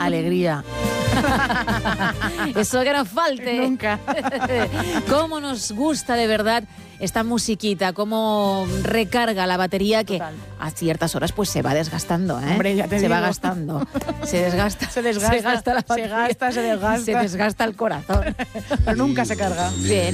alegría. Eso que nos falte. Nunca. Cómo nos gusta de verdad esta musiquita, cómo recarga la batería que Total. a ciertas horas pues se va desgastando, ¿eh? Hombre, ya te se va digo. gastando. Se desgasta. Se desgasta, la se batería. gasta, se desgasta. Se desgasta el corazón. Pero nunca se carga. Bien.